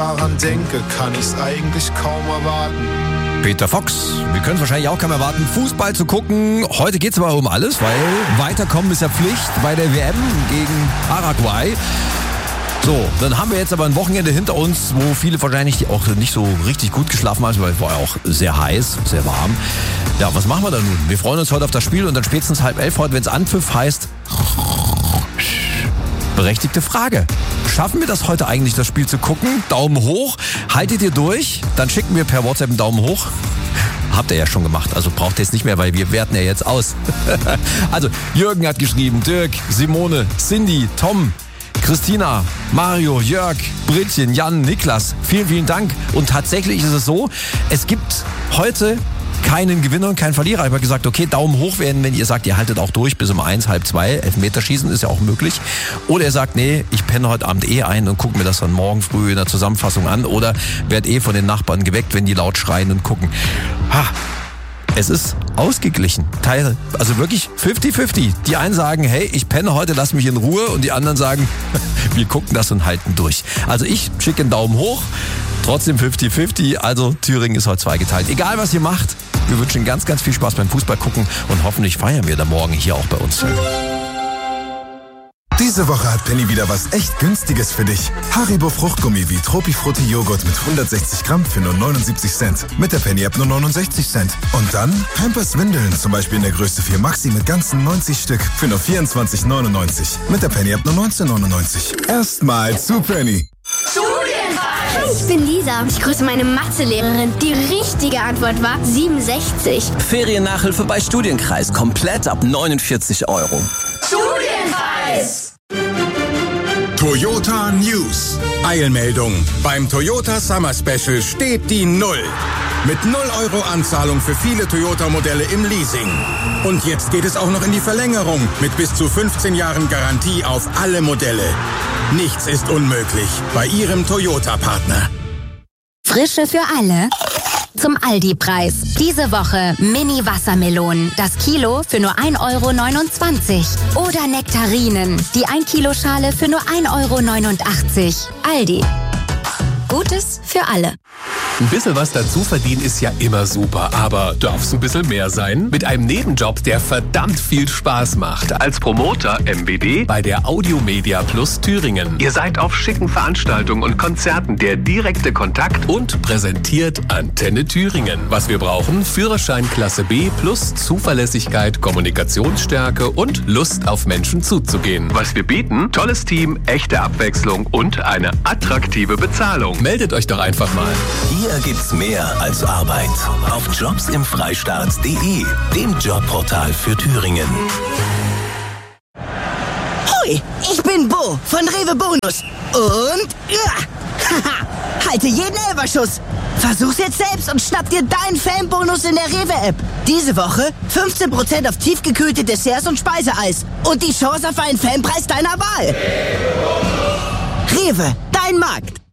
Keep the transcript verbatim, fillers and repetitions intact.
daran denke, kann ich's eigentlich kaum erwarten. Peter Fox, wir können es wahrscheinlich auch kaum erwarten, Fußball zu gucken. Heute geht's aber um alles, weil weiterkommen ist ja Pflicht bei der W M gegen Paraguay. So, dann haben wir jetzt aber ein Wochenende hinter uns, wo viele wahrscheinlich auch nicht so richtig gut geschlafen haben, weil es war ja auch sehr heiß, sehr warm. Ja, was machen wir dann nun? Wir freuen uns heute auf das Spiel und dann spätestens halb elf heute, wenn es Anpfiff heißt. Berechtigte Frage. Schaffen wir das heute eigentlich, das Spiel zu gucken? Daumen hoch. Haltet ihr durch? Dann schicken wir per WhatsApp einen Daumen hoch. Habt ihr ja schon gemacht, also braucht ihr es nicht mehr, weil wir werten ja jetzt aus. Also, Jürgen hat geschrieben, Dirk, Simone, Cindy, Tom, Christina, Mario, Jörg, Brittchen, Jan, Niklas. Vielen, vielen Dank. Und tatsächlich ist es so, es gibt heute keinen Gewinner und keinen Verlierer. Ich habe gesagt, okay, Daumen hoch werden, wenn ihr sagt, ihr haltet auch durch bis um eins, halb zwei. Elfmeterschießen ist ja auch möglich. Oder ihr sagt, nee, ich penne heute Abend eh ein und gucke mir das dann morgen früh in der Zusammenfassung an. Oder werde eh von den Nachbarn geweckt, wenn die laut schreien und gucken. Ha, es ist ausgeglichen. Teil, also wirklich fünfzig fünfzig. Die einen sagen, hey, ich penne heute, lass mich in Ruhe. Und die anderen sagen, wir gucken das und halten durch. Also ich schicke einen Daumen hoch. Trotzdem fünfzig fünfzig, also Thüringen ist heute zweigeteilt. Egal, was ihr macht, wir wünschen ganz, ganz viel Spaß beim Fußball gucken und hoffentlich feiern wir dann morgen hier auch bei uns. Diese Woche hat Penny wieder was echt Günstiges für dich. Haribo Fruchtgummi wie Tropifrutti Joghurt mit hundertsechzig Gramm für nur neunundsiebzig Cent. Mit der Penny-App nur neunundsechzig Cent. Und dann Pampers Windeln, zum Beispiel in der Größe vier Maxi mit ganzen neunzig Stück für nur vierundzwanzig neunundneunzig. Mit der Penny-App nur neunzehn neunundneunzig. Erstmal zu Penny. Hi, ich bin Lisa. Ich grüße meine Mathelehrerin. Die richtige Antwort war siebenundsechzig. Feriennachhilfe bei Studienkreis. Komplett ab neunundvierzig Euro. Studienkreis! Toyota News. Eilmeldung. Beim Toyota Summer Special steht die Null. Mit null Euro Anzahlung für viele Toyota-Modelle im Leasing. Und jetzt geht es auch noch in die Verlängerung mit bis zu fünfzehn Jahren Garantie auf alle Modelle. Nichts ist unmöglich bei Ihrem Toyota-Partner. Frische für alle. Zum Aldi-Preis. Diese Woche Mini-Wassermelonen. Das Kilo für nur ein Euro neunundzwanzig. Oder Nektarinen. Die ein Kilo Schale für nur ein Euro neunundachtzig. Aldi. Gutes für alle. Ein bisschen was dazu verdienen ist ja immer super, aber darf es ein bisschen mehr sein? Mit einem Nebenjob, der verdammt viel Spaß macht. Als Promoter M B D bei der Audiomedia Plus Thüringen. Ihr seid auf schicken Veranstaltungen und Konzerten der direkte Kontakt und präsentiert Antenne Thüringen. Was wir brauchen? Führerschein Klasse B plus Zuverlässigkeit, Kommunikationsstärke und Lust auf Menschen zuzugehen. Was wir bieten? Tolles Team, echte Abwechslung und eine attraktive Bezahlung. Meldet euch doch einfach mal. Hier gibt's mehr als Arbeit. Auf jobs im freistaat punkt de, dem Jobportal für Thüringen. Hoi, ich bin Bo von Rewe Bonus. Und ja, haha, halte jeden Elberschuss. Versuch's jetzt selbst und schnapp dir deinen Fanbonus in der Rewe-App. Diese Woche fünfzehn Prozent auf tiefgekühlte Desserts und Speiseeis. Und die Chance auf einen Fanpreis deiner Wahl. Rewe, dein Markt.